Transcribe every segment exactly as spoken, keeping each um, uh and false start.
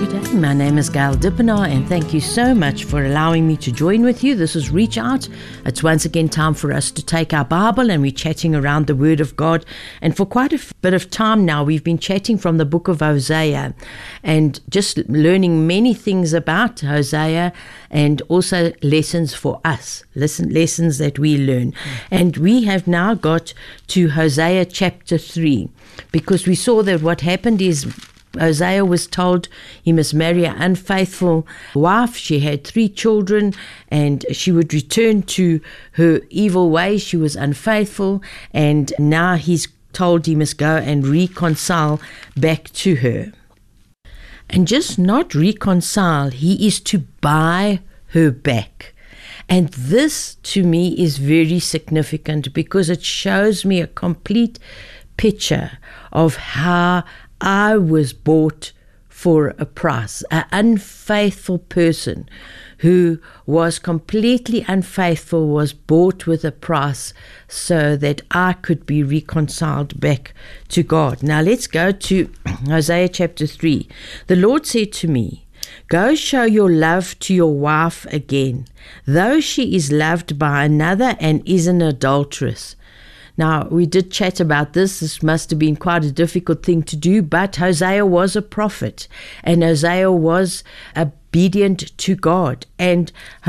Good day, my name is Gail Dippenaar and thank you so much for allowing me to join with you. This is Reach Out. It's once again time for us to take our Bible and we're chatting around the Word of God. And for quite a f- bit of time now, we've been chatting from the book of Hosea and just learning many things about Hosea and also lessons for us, listen, lessons that we learn. And we have now got to Hosea chapter three because we saw that what happened is Hosea was told he must marry an unfaithful wife. She had three children and she would return to her evil ways. She was unfaithful and now he's told he must go and reconcile back to her. And just not reconcile, he is to buy her back. And this to me is very significant because it shows me a complete picture of how I was bought for a price. An unfaithful person who was completely unfaithful was bought with a price so that I could be reconciled back to God. Now let's go to Hosea chapter three. The Lord said to me, "Go show your love to your wife again, though she is loved by another and is an adulteress." Now, we did chat about this. This must have been quite a difficult thing to do, but Hosea was a prophet, and Hosea was obedient to God. And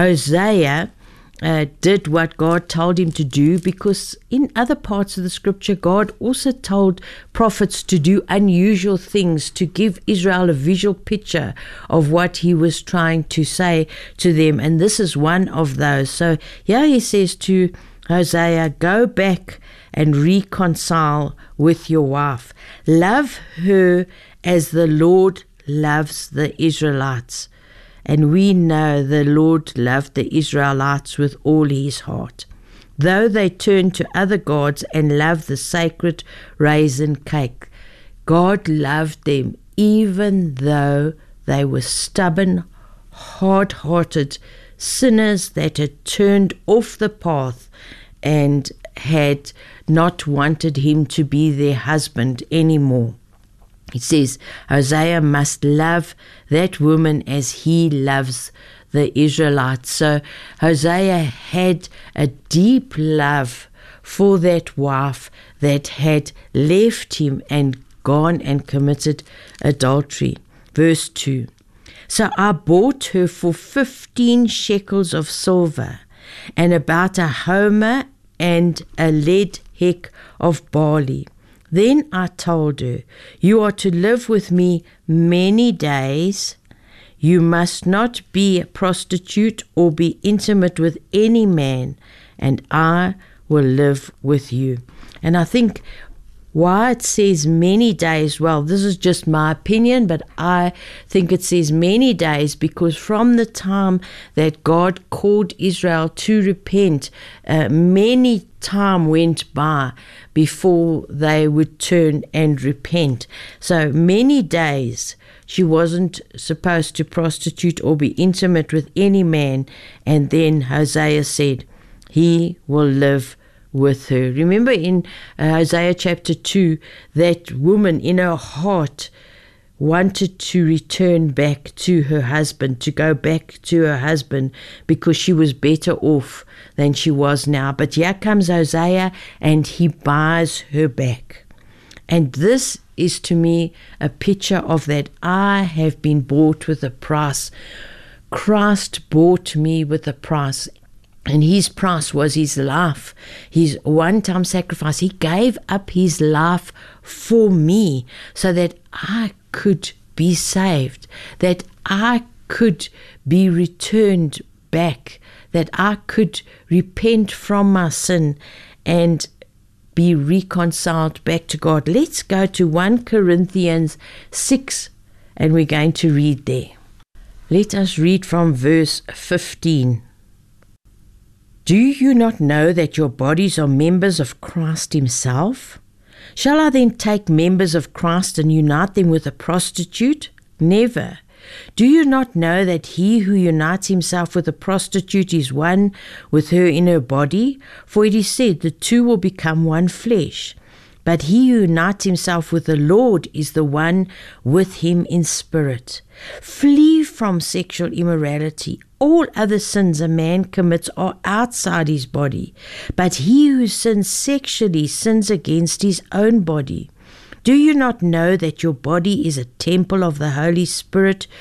Hosea uh, did what God told him to do, because in other parts of the scripture, God also told prophets to do unusual things to give Israel a visual picture of what he was trying to say to them. And this is one of those. So here he says to Hosea, go back and reconcile with your wife. Love her as the Lord loves the Israelites. And we know the Lord loved the Israelites with all his heart. Though they turned to other gods and loved the sacred raisin cake, God loved them even though they were stubborn, hard-hearted sinners that had turned off the path and had not wanted him to be their husband anymore. It says Hosea must love that woman as he loves the Israelites. So Hosea had a deep love for that wife that had left him and gone and committed adultery. Verse two. So I bought her for fifteen shekels of silver and about a homer and a lead heck of barley. Then I told her, you are to live with me many days. You must not be a prostitute or be intimate with any man, and I will live with you. And I think why it says many days, well, this is just my opinion, but I think it says many days because from the time that God called Israel to repent, uh, many time went by before they would turn and repent. So many days she wasn't supposed to prostitute or be intimate with any man. And then Hosea said, he will live with her. Remember in uh, Hosea chapter two, that woman in her heart wanted to return back to her husband, to go back to her husband because she was better off than she was now. But here comes Hosea and he buys her back. And this is to me a picture of that I have been bought with a price. Christ bought me with a price. And his price was his life, his one-time sacrifice. He gave up his life for me so that I could be saved, that I could be returned back, that I could repent from my sin and be reconciled back to God. Let's go to First Corinthians six and we're going to read there. Let us read from verse fifteen. Do you not know that your bodies are members of Christ himself? Shall I then take members of Christ and unite them with a prostitute? Never. Do you not know that he who unites himself with a prostitute is one with her in her body? For it is said, the two will become one flesh. But he who unites himself with the Lord is the one with him in spirit. Flee from sexual immorality. All other sins a man commits are outside his body, but he who sins sexually sins against his own body. Do you not know that your body is a temple of the Holy Spirit